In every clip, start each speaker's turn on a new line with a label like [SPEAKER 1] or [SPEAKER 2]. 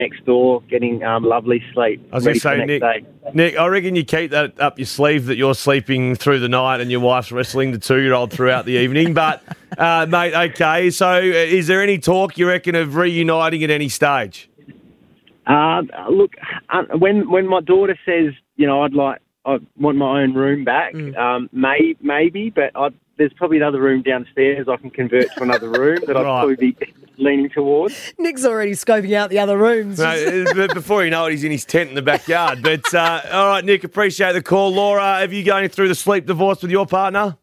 [SPEAKER 1] next door, getting lovely sleep.
[SPEAKER 2] I was going to say, Nick, I reckon you keep that up your sleeve that you're sleeping through the night and your wife's wrestling the 2-year-old throughout the evening. But, mate, okay, so is there any talk, you reckon, of reuniting at any stage?
[SPEAKER 1] Look, when my daughter says, I want my own room back, maybe, but there's probably another room downstairs I can convert to another room that I'd probably be leaning towards.
[SPEAKER 3] Nick's already scoping out the other rooms.
[SPEAKER 2] But before you know it, he's in his tent in the backyard. But, all right, Nick, appreciate the call. Laura, have you going through the sleep divorce with your partner?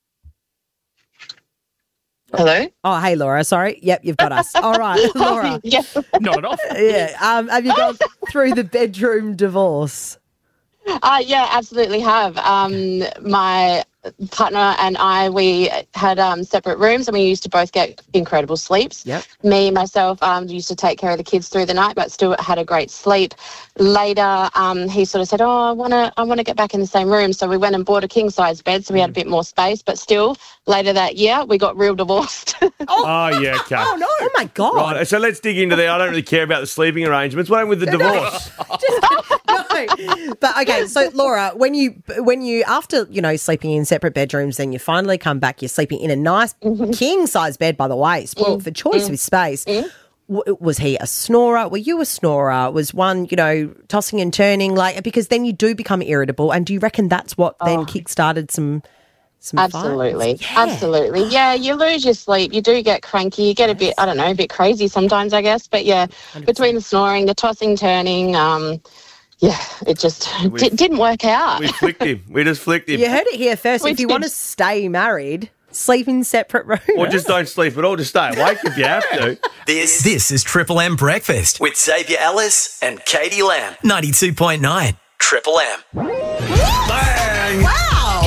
[SPEAKER 4] Hello?
[SPEAKER 3] Oh, hey, Laura. Sorry. Yep, you've got us. All right, Laura.
[SPEAKER 5] Not at all.
[SPEAKER 3] Yeah. Have you gone through the bedroom divorce?
[SPEAKER 4] Yeah, absolutely have. My partner and I, we had separate rooms and we used to both get incredible sleeps.
[SPEAKER 3] Yep.
[SPEAKER 4] Me, myself, used to take care of the kids through the night, but still had a great sleep. Later, he sort of said, I want to get back in the same room. So we went and bought a king-size bed, so we had a bit more space. But still, later that year, we got real divorced.
[SPEAKER 2] Oh, yeah, okay.
[SPEAKER 3] Oh, no. Oh, my God.
[SPEAKER 2] Right, so let's dig into there. I don't really care about the sleeping arrangements. What happened with the divorce?
[SPEAKER 3] No. But, okay, so, Laura, when you after, sleeping in separate bedrooms, then you finally come back, you're sleeping in a nice king-size bed, by the way, spoiled for choice with space. Was he a snorer? Were you a snorer? Was one, tossing and turning? Because then you do become irritable. And do you reckon that's what then kick-started some
[SPEAKER 4] Absolutely.
[SPEAKER 3] fights?
[SPEAKER 4] Absolutely. Yeah, you lose your sleep. You do get cranky. You get a bit, a bit crazy sometimes, I guess. But, yeah, 100%. Between the snoring, the tossing, turning, it just didn't work out.
[SPEAKER 2] We flicked him. We just flicked him.
[SPEAKER 3] You heard it here first. If you want to stay married, sleep in separate rooms.
[SPEAKER 2] Or just don't sleep at all. Just stay awake if you have to.
[SPEAKER 6] This is Triple M Breakfast with Xavier Ellis and Katie Lamb. 92.9 Triple M.
[SPEAKER 2] Bang!
[SPEAKER 3] Wow.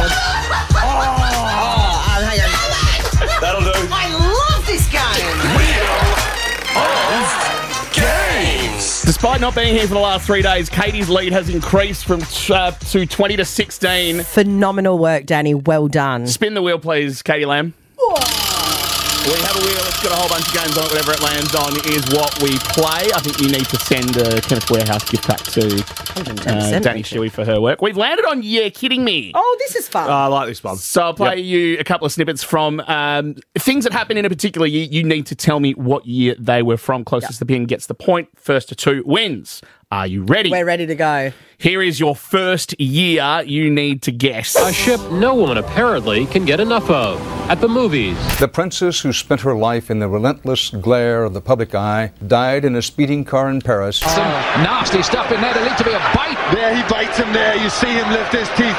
[SPEAKER 2] That'll do.
[SPEAKER 3] I love this game.
[SPEAKER 5] Despite not being here for the last 3 days, Katie's lead has increased from to 20 to 16.
[SPEAKER 3] Phenomenal work, Danny. Well done.
[SPEAKER 5] Spin the wheel, please, Katie Lamb. We have a wheel. It's got a whole bunch of games on it. Whatever it lands on is what we play. I think you need to send a Kenneth Warehouse gift pack to Danny Shuey for her work. We've landed on Yeah Kidding Me.
[SPEAKER 3] Oh, this is fun.
[SPEAKER 2] I like this one.
[SPEAKER 5] So I'll play you a couple of snippets from things that happen in a particular year. You need to tell me what year they were from. Closest to the pin gets the point. First to two wins. Are you ready?
[SPEAKER 3] We're ready to go.
[SPEAKER 5] Here is your first year. You need to guess.
[SPEAKER 7] A ship no one apparently can get enough of. At the movies.
[SPEAKER 8] The princess who spent her life in the relentless glare of the public eye died in a speeding car in Paris.
[SPEAKER 7] Some nasty stuff in there to lead to be a bite.
[SPEAKER 9] There he bites him there. You see him lift his teeth.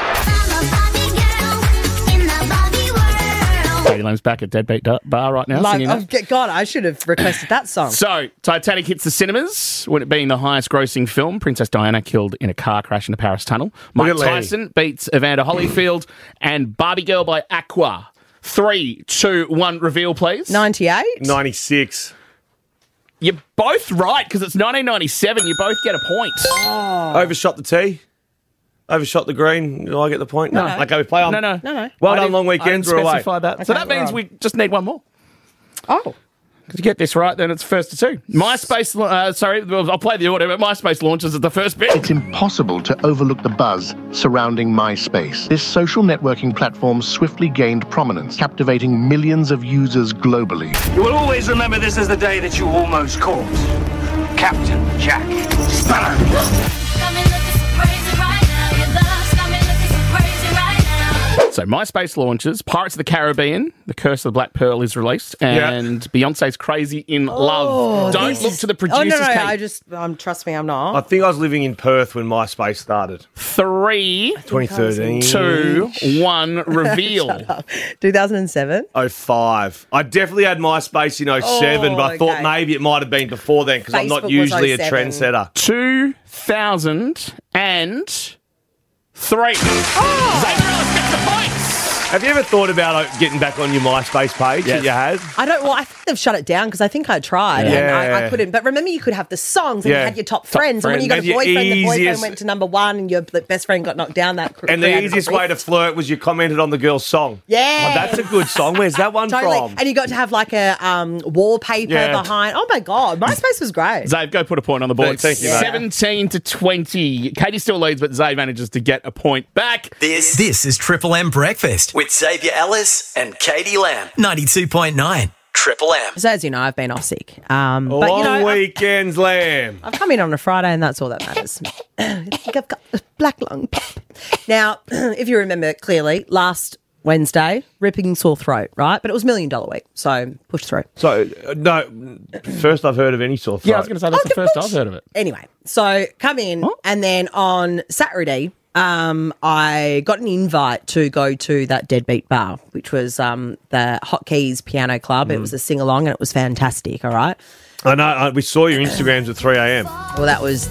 [SPEAKER 5] Katie Lamb's back at Deadbeat Bar right now.
[SPEAKER 3] God, I should have requested that song.
[SPEAKER 5] So, Titanic hits the cinemas, with it being the highest grossing film. Princess Diana killed in a car crash in the Paris tunnel. Mike Tyson beats Evander Holyfield. And Barbie Girl by Aqua. 3, 2, 1, reveal, please.
[SPEAKER 3] 98?
[SPEAKER 2] 96.
[SPEAKER 5] You're both right, because it's 1997. You both get a point.
[SPEAKER 2] Oh. Overshot the tee. Overshot the green. Do I get the point?
[SPEAKER 3] No.
[SPEAKER 2] Okay, we play on.
[SPEAKER 5] No.
[SPEAKER 2] Well done, long weekends. We're away.
[SPEAKER 5] That. Okay, so that means we just need one more.
[SPEAKER 3] Oh.
[SPEAKER 5] To get this right, then it's first to two. MySpace, I'll play the order, but MySpace launches at the first bit.
[SPEAKER 9] It's impossible to overlook the buzz surrounding MySpace. This social networking platform swiftly gained prominence, captivating millions of users globally.
[SPEAKER 10] You will always remember this as the day that you almost caught Captain Jack Sparrow.
[SPEAKER 5] So MySpace launches, Pirates of the Caribbean, The Curse of the Black Pearl is released, and Beyonce's Crazy in Love. Don't look to the producers, Kate.
[SPEAKER 3] Trust me, I'm not.
[SPEAKER 2] I think I was living in Perth when MySpace started.
[SPEAKER 5] 3,
[SPEAKER 2] 2013.
[SPEAKER 5] 2, 1, reveal.
[SPEAKER 3] 2007.
[SPEAKER 2] 05. I definitely had MySpace in 07, but I thought maybe it might have been before then because I'm not usually a trendsetter.
[SPEAKER 5] 2003. Xavier Ellis gets the points.
[SPEAKER 2] Have you ever thought about getting back on your MySpace page that you had?
[SPEAKER 3] I think they've shut it down because I think I tried and I couldn't. But remember, you could have the songs and you had your top friends. And when you got a boyfriend, the boyfriend went to number one and your best friend got knocked down.
[SPEAKER 2] And the easiest way to flirt was you commented on the girl's song.
[SPEAKER 3] Yeah.
[SPEAKER 2] Oh, that's a good song. Where's that one from?
[SPEAKER 3] And you got to have like a wallpaper behind. Oh, my God. MySpace was great.
[SPEAKER 5] Zave, go put a point on the board.
[SPEAKER 2] Thank you, mate.
[SPEAKER 5] 17-20. Katie still leads, but Zave manages to get a point back.
[SPEAKER 6] This is Triple M Breakfast with Xavier Ellis and Katie Lamb. 92.9 Triple M.
[SPEAKER 3] So as you know, I've been off sick.
[SPEAKER 2] Long weekends, Lamb.
[SPEAKER 3] I've come in on a Friday and that's all that matters. I think I've got a black lung pop. Now, if you remember clearly, last Wednesday, ripping sore throat, right? But it was $1 Million Week, so push through.
[SPEAKER 2] So, no, first I've heard of any sore throat.
[SPEAKER 5] Yeah, I was going to say, that's the first I've heard of it.
[SPEAKER 3] Anyway, so come in and then on Saturday, I got an invite to go to that Deadbeat Bar, which was the Hot Keys Piano Club. It was a sing-along and it was fantastic, all right?
[SPEAKER 2] I know, we saw your Instagrams at 3 a.m.
[SPEAKER 3] Well, that was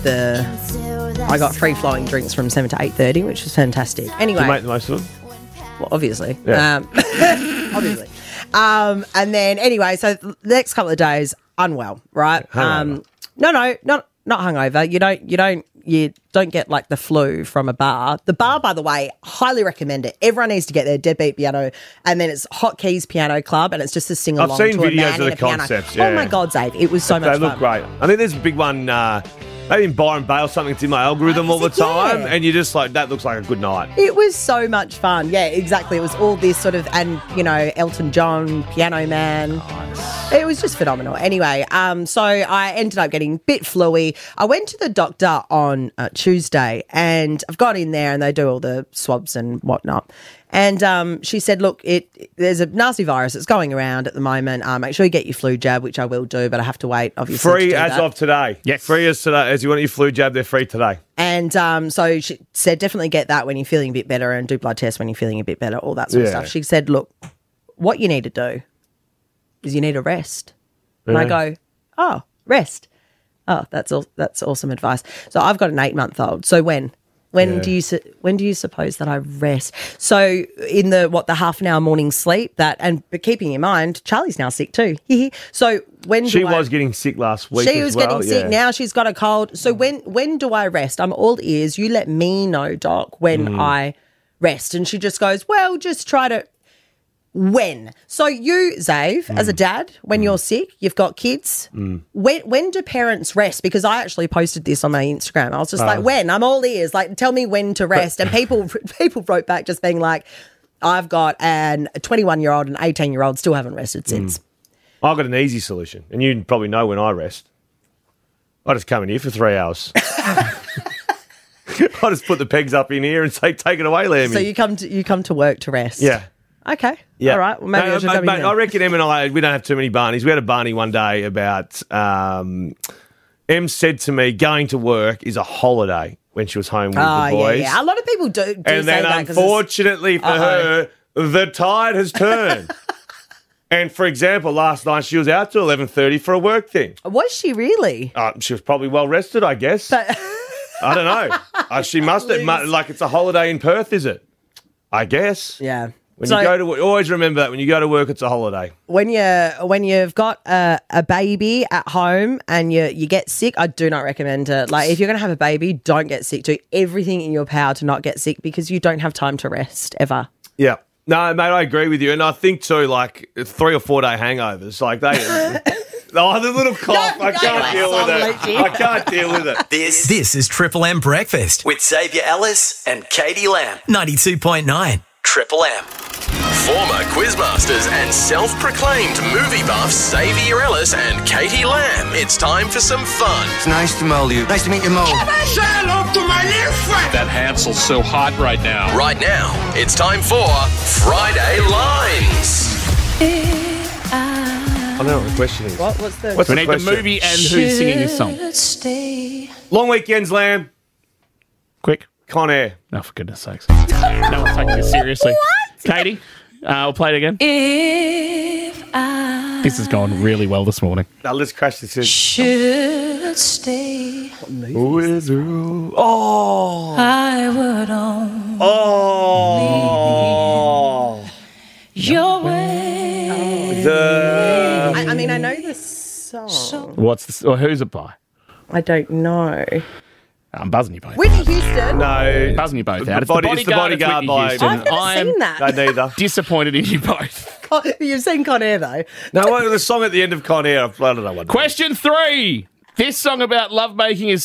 [SPEAKER 3] I got free-flowing drinks from 7 to 8:30, which was fantastic. Anyway.
[SPEAKER 2] Did you make the most of them?
[SPEAKER 3] Well, obviously.
[SPEAKER 2] Yeah.
[SPEAKER 3] Obviously. And then, anyway, so the next couple of days, unwell, right?
[SPEAKER 2] Hungover.
[SPEAKER 3] No, not hungover. You don't get like the flu from a bar. The bar, by the way, highly recommend it. Everyone needs to get there. Deadbeat Piano, and then it's Hot Keys Piano Club, and it's just a sing along.
[SPEAKER 2] I've seen
[SPEAKER 3] to a
[SPEAKER 2] videos
[SPEAKER 3] man
[SPEAKER 2] of
[SPEAKER 3] in
[SPEAKER 2] the
[SPEAKER 3] a piano.
[SPEAKER 2] concepts. Yeah.
[SPEAKER 3] Oh my God, Zave, it was so much fun.
[SPEAKER 2] They look great. I think there's a big one. Maybe in Byron Bay or something. It's in my algorithm all the time, and you're just like, that looks like a good night.
[SPEAKER 3] It was so much fun. Yeah, exactly. It was all this sort of, and Elton John, Piano Man. Nice. It was just phenomenal. Anyway, so I ended up getting a bit fluey. I went to the doctor on Tuesday, and I've got in there, and they do all the swabs and whatnot. And she said, look, there's a nasty virus that's going around at the moment. Make sure you get your flu jab, which I will do, but I have to wait, obviously.
[SPEAKER 2] Free as of today.
[SPEAKER 5] Yes.
[SPEAKER 2] Free as today. As you want your flu jab, they're free today.
[SPEAKER 3] And so she said, definitely get that when you're feeling a bit better and do blood tests when you're feeling a bit better, all that sort of stuff. She said, look, what you need to do is you need a rest. And I go, oh, rest. Oh, that's awesome advice. So I've got an 8-month-old. So when do you suppose that I rest? So in the half an hour morning sleep but keeping in mind, Charlie's now sick too. So
[SPEAKER 2] she was getting sick last week.
[SPEAKER 3] She was getting sick. Now she's got a cold. So when do I rest? I'm all ears. You let me know, Doc, when I rest. And she just goes, well, just try to. When? So you, Zave, as a dad, when you're sick, you've got kids, when do parents rest? Because I actually posted this on my Instagram. I was just like, when? I'm all ears. Like, tell me when to rest. And people wrote back just being like, I've got a 21-year-old and 18-year-old still haven't rested since.
[SPEAKER 2] I've got an easy solution, and you probably know when I rest. I just come in here for 3 hours. I just put the pegs up in here and say, take it away, Lammy.
[SPEAKER 3] So you come to work to rest?
[SPEAKER 2] Yeah.
[SPEAKER 3] Okay.
[SPEAKER 2] Yeah.
[SPEAKER 3] All right. Well, maybe I should come in then.
[SPEAKER 2] I reckon Em and I, we don't have too many Barneys. We had a Barney one day about, Em said to me, going to work is a holiday when she was home with the boys.
[SPEAKER 3] Yeah. A lot of people do
[SPEAKER 2] and
[SPEAKER 3] say
[SPEAKER 2] then
[SPEAKER 3] that.
[SPEAKER 2] Unfortunately for her, the tide has turned. And for example, last night she was out till 11:30 for a work thing.
[SPEAKER 3] Was she really?
[SPEAKER 2] She was probably well rested, I guess. I don't know. She must have, like it's a holiday in Perth, is it? I guess.
[SPEAKER 3] Yeah.
[SPEAKER 2] When you go to work, always remember that when you go to work, it's a holiday.
[SPEAKER 3] When you've got a baby at home and you get sick, I do not recommend it. Like if you're going to have a baby, don't get sick. Do everything in your power to not get sick because you don't have time to rest ever.
[SPEAKER 2] Yeah. No, mate, I agree with you. And I think too, like 3 or 4 day hangovers, like they... Oh, the little cough. I can't deal with it. I can't deal with it.
[SPEAKER 6] This is Triple M Breakfast with Xavier Ellis and Katie Lamb. 92.9 Triple M. Former Quizmasters and self-proclaimed movie buffs Xavier Ellis and Katie Lamb. It's time for some fun.
[SPEAKER 11] It's nice to meet you. Nice to meet you, Mo.
[SPEAKER 10] Say hello to my little friend.
[SPEAKER 7] That Hansel's so hot right now.
[SPEAKER 6] Right now, it's time for Friday Lines.
[SPEAKER 2] I don't know what the question is.
[SPEAKER 3] What's
[SPEAKER 5] we need the movie and who's singing this song.
[SPEAKER 2] Long weekends, Lamb.
[SPEAKER 5] Quick.
[SPEAKER 2] Con Air.
[SPEAKER 5] Oh, for goodness sakes. No one's taking this seriously. What? Katie, we'll play it again. This has gone really well this morning.
[SPEAKER 2] Now let's crash this in.
[SPEAKER 12] Should stay.
[SPEAKER 2] Oh.
[SPEAKER 12] I would only.
[SPEAKER 2] Oh.
[SPEAKER 5] Who's it by?
[SPEAKER 3] I don't know.
[SPEAKER 5] I'm buzzing you both.
[SPEAKER 3] Whitney Houston.
[SPEAKER 2] No.
[SPEAKER 5] Buzzing you both out.
[SPEAKER 2] It's the Bodyguard by...
[SPEAKER 3] I've never seen that.
[SPEAKER 2] No, neither.
[SPEAKER 5] Disappointed in you both.
[SPEAKER 3] You've seen Con Air, though.
[SPEAKER 2] No, the song at the end of Con Air, I don't know what.
[SPEAKER 5] Question 3. This song about lovemaking is